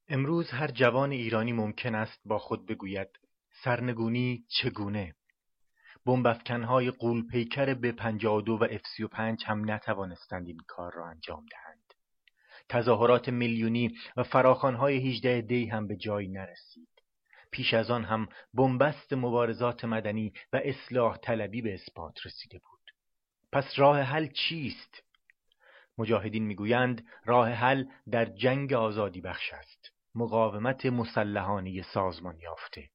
امروز هر جوان ایرانی ممکن است با خود بگوید سرنگونی چگونه؟ بمب‌افکن‌های غول‌پیکر ب-52 و F-35 هم نتوانستند این کار را انجام دهند. تظاهرات میلیونی و فراخوان‌های 18 دی هم به جایی نرسید. پیش از آن هم بنبست مبارزات مدنی و اصلاح طلبی به اثبات رسیده بود. پس راه حل چیست؟ مجاهدین میگویند راه حل در جنگ آزادی بخش است. مقاومت مسلحانه سازمان یافته.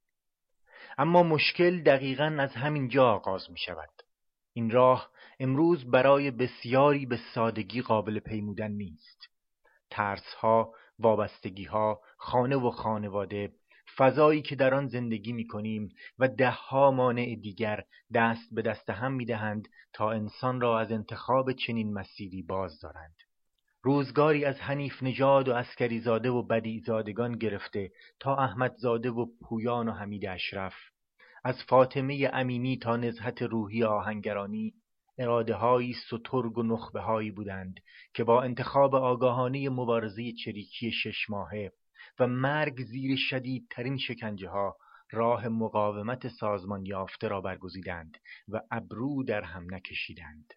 اما مشکل دقیقاً از همین جا آغاز می شود. این راه امروز برای بسیاری به سادگی قابل پیمودن نیست. ترس‌ها، وابستگی‌ها، خانه و خانواده، فضایی که در آن زندگی می‌کنیم و ده‌ها مانع دیگر دست به دست هم می‌دهند تا انسان را از انتخاب چنین مسیری باز دارند. روزگاری از حنیف نژاد و عسکری زاده و بدیع زادگان گرفته تا احمد زاده و پویان و حمید اشرف، از فاطمه امینی تا نزهت روحی آهنگرانی، اراده‌هایی سترگ و نخبه‌هایی بودند که با انتخاب آگاهانه مبارزه چریکی 6 ماهه و مرگ زیر شدیدترین شکنجه‌ها راه مقاومت سازمان یافته را برگزیدند و ابرو در هم نکشیدند.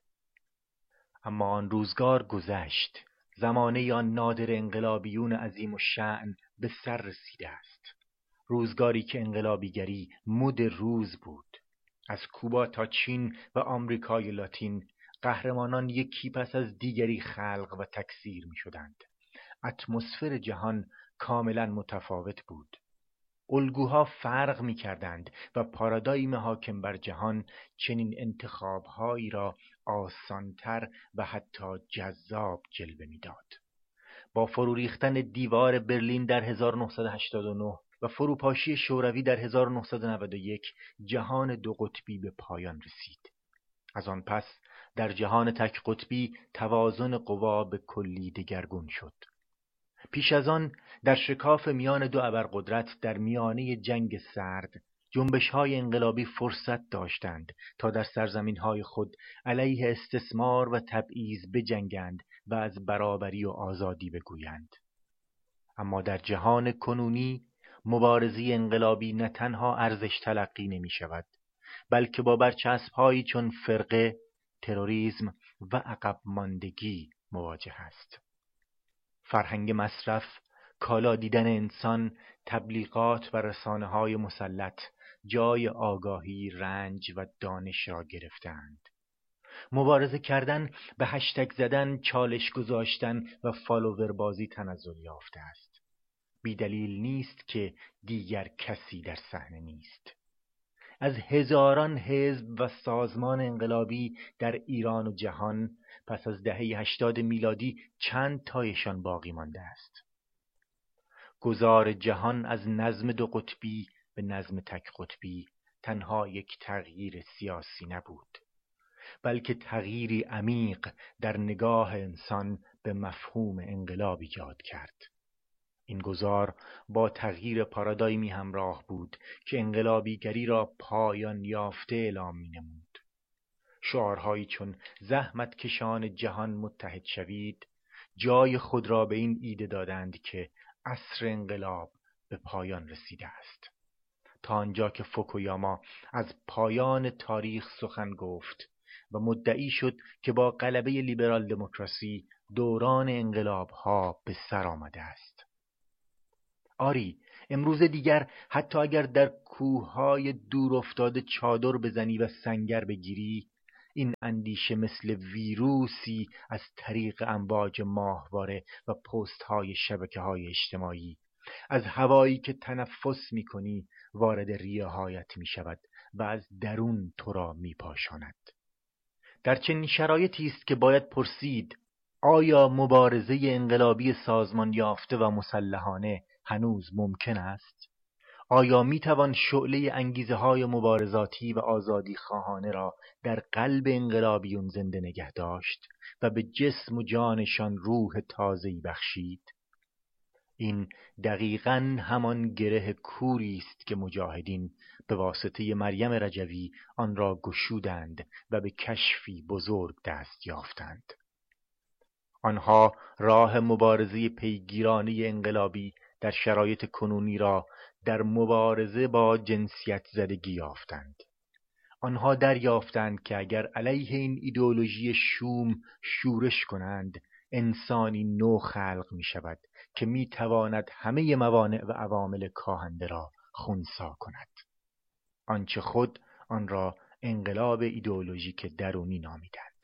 اما آن روزگار گذشت. زمانه آن نادر انقلابیون عظیم الشأن به سر رسیده است. روزگاری که انقلابیگری مد روز بود. از کوبا تا چین و آمریکای لاتین قهرمانان یکی پس از دیگری خلق و تکثیر می شدند. اتمسفر جهان کاملا متفاوت بود. الگوها فرق می کردند و پارادایم حاکم بر جهان چنین انتخابهایی را آسانتر و حتی جذاب جلوه می داد. با فرو ریختن دیوار برلین در 1989 و فروپاشی شوروی در 1991 جهان دو قطبی به پایان رسید. از آن پس در جهان تک قطبی توازن قوا به کلی دگرگون شد. پیش از آن در شکاف میان دو ابرقدرت در میانه جنگ سرد جنبش‌های انقلابی فرصت داشتند تا در سرزمین‌های خود علیه استثمار و تبعیض بجنگند و از برابری و آزادی بگویند. اما در جهان کنونی مبارزه انقلابی نه تنها ارزش تلقی نمی‌شود، بلکه با برچسب‌هایی چون فرقه، تروریسم و عقب ماندگی مواجه است. فرهنگ مصرف، کالا دیدن انسان، تبلیغات و رسانه‌های مسلط جای آگاهی، رنج و دانش را گرفتند. مبارزه کردن به هشتگ زدن، چالش گذاشتن و فالوور بازی تنزل یافته است. بی دلیل نیست که دیگر کسی در صحنه نیست. از هزاران حزب و سازمان انقلابی در ایران و جهان پس از دهه 80 میلادی چند تایشان باقی مانده است. گذار جهان از نظم دو قطبی به نظم تک قطبی تنها یک تغییر سیاسی نبود، بلکه تغییری عمیق در نگاه انسان به مفهوم انقلاب ایجاد کرد. این گذار با تغییر پارادایمی همراه بود که انقلابیگری را پایان یافته اعلام می‌نمود. شعارهایی چون زحمت کشان جهان متحد شوید جای خود را به این ایده دادند که عصر انقلاب به پایان رسیده است. تا آنجا که فوکویاما از پایان تاریخ سخن گفت و مدعی شد که با غلبه لیبرال دموکراسی دوران انقلاب‌ها به سر آمده است. آری، امروز دیگر حتی اگر در کوههای دور افتاده چادر بزنی و سنگر بگیری، این اندیشه مثل ویروسی از طریق امواج ماهواره و پست‌های شبکه‌های اجتماعی از هوایی که تنفس می‌کنی وارد ریه‌هایت می‌شود و از درون تو را می‌پاشاند. در چنین شرایطی است که باید پرسید آیا مبارزه انقلابی سازمان یافته و مسلحانه هنوز ممکن است؟ آیا میتوان شعله انگیزه‌های مبارزاتی و آزادی خواهانه را در قلب انقلابیون زنده نگه داشت و به جسم و جانشان روح تازه‌ای بخشید؟ این دقیقاً همان گره کوری است که مجاهدین به واسطه مریم رجوی آن را گشودند و به کشفی بزرگ دست یافتند. آنها راه مبارزه پیگیرانه انقلابی در شرایط کنونی را در مبارزه با جنسیت زدگی یافتند. آنها دریافتند که اگر علیه این ایدئولوژی شوم شورش کنند، انسانی نو خلق می شود که می تواند همه موانع و عوامل کاهنده را خنثی کند، آنچه خود آن را انقلاب ایدئولوژیک درونی نامیدند.